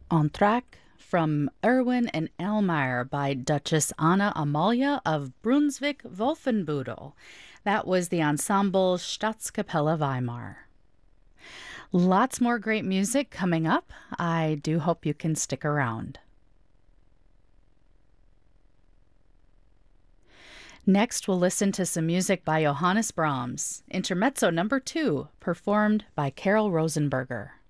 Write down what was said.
Entraque from Erwin and Elmire by Duchess Anna Amalia of Brunswick-Wolfenbüttel. That was the ensemble Staatskapelle Weimar. Lots more great music coming up. I do hope you can stick around. Next, we'll listen to some music by Johannes Brahms, Intermezzo number 2, performed by Carol Rosenberger.